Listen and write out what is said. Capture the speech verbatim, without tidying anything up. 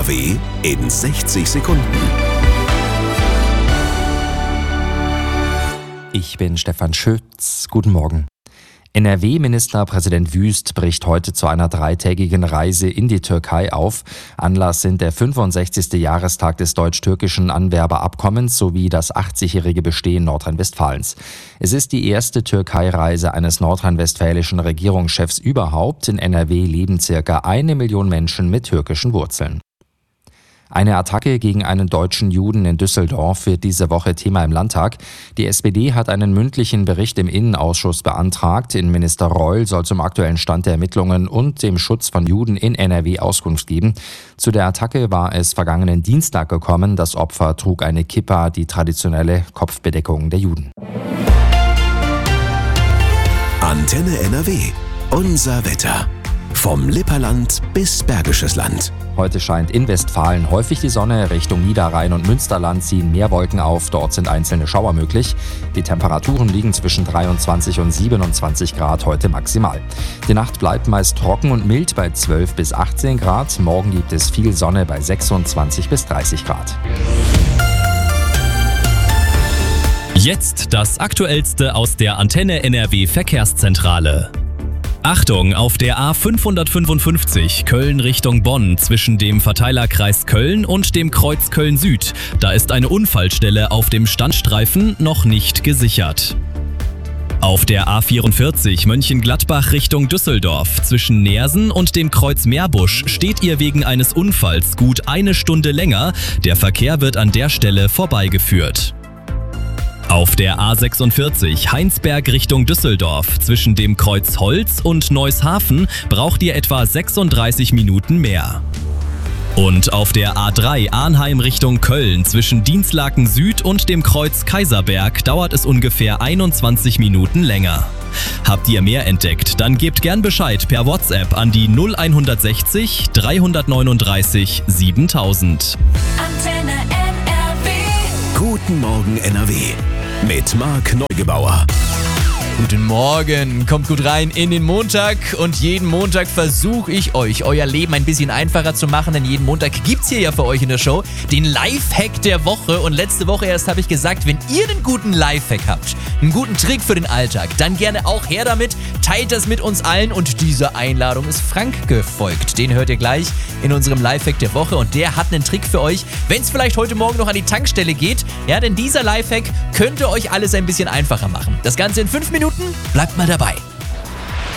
N R W in sechzig Sekunden. Ich bin Stefan Schütz. Guten Morgen. N R W-Ministerpräsident Wüst bricht heute zu einer dreitägigen Reise in die Türkei auf. Anlass sind der fünfundsechzigste Jahrestag des deutsch-türkischen Anwerberabkommens sowie das achtzigjährige Bestehen Nordrhein-Westfalens. Es ist die erste Türkei-Reise eines nordrhein-westfälischen Regierungschefs überhaupt. In N R W leben circa eine Million Menschen mit türkischen Wurzeln. Eine Attacke gegen einen deutschen Juden in Düsseldorf wird diese Woche Thema im Landtag. Die S P D hat einen mündlichen Bericht im Innenausschuss beantragt. Innenminister Reul soll zum aktuellen Stand der Ermittlungen und dem Schutz von Juden in N R W Auskunft geben. Zu der Attacke war es vergangenen Dienstag gekommen. Das Opfer trug eine Kippa, die traditionelle Kopfbedeckung der Juden. Antenne N R W. Unser Wetter. Vom Lipperland bis Bergisches Land. Heute scheint in Westfalen häufig die Sonne. Richtung Niederrhein und Münsterland ziehen mehr Wolken auf. Dort sind einzelne Schauer möglich. Die Temperaturen liegen zwischen dreiundzwanzig und siebenundzwanzig Grad heute maximal. Die Nacht bleibt meist trocken und mild bei zwölf bis achtzehn Grad. Morgen gibt es viel Sonne bei sechsundzwanzig bis dreißig Grad. Jetzt das Aktuellste aus der Antenne N R W Verkehrszentrale. Achtung, auf der A fünfhundertfünfundfünfzig Köln Richtung Bonn zwischen dem Verteilerkreis Köln und dem Kreuz Köln Süd. Da ist eine Unfallstelle auf dem Standstreifen noch nicht gesichert. Auf der A vierundvierzig Mönchengladbach Richtung Düsseldorf zwischen Neersen und dem Kreuz Meerbusch steht ihr wegen eines Unfalls gut eine Stunde länger. Der Verkehr wird an der Stelle vorbeigeführt. Auf der A sechsundvierzig Heinsberg Richtung Düsseldorf zwischen dem Kreuz Holz und Neushafen braucht ihr etwa sechsunddreißig Minuten mehr. Und auf der A drei Arnheim Richtung Köln zwischen Dinslaken Süd und dem Kreuz Kaiserberg dauert es ungefähr einundzwanzig Minuten länger. Habt ihr mehr entdeckt, dann gebt gern Bescheid per WhatsApp an die null hundertsechzig dreihundertneununddreißig siebentausend. Antenne N R W. Guten Morgen N R W. Mit Marc Neugebauer. Guten Morgen, kommt gut rein in den Montag und jeden Montag versuche ich euch, euer Leben ein bisschen einfacher zu machen, denn jeden Montag gibt's hier ja für euch in der Show den Lifehack der Woche und letzte Woche erst habe ich gesagt, wenn ihr einen guten Lifehack habt, einen guten Trick für den Alltag, dann gerne auch her damit, teilt das mit uns allen und dieser Einladung ist Frank gefolgt. Den hört ihr gleich in unserem Lifehack der Woche und der hat einen Trick für euch, wenn es vielleicht heute Morgen noch an die Tankstelle geht, ja, denn dieser Lifehack könnte euch alles ein bisschen einfacher machen. Das Ganze in fünf Minuten. Bleibt mal dabei.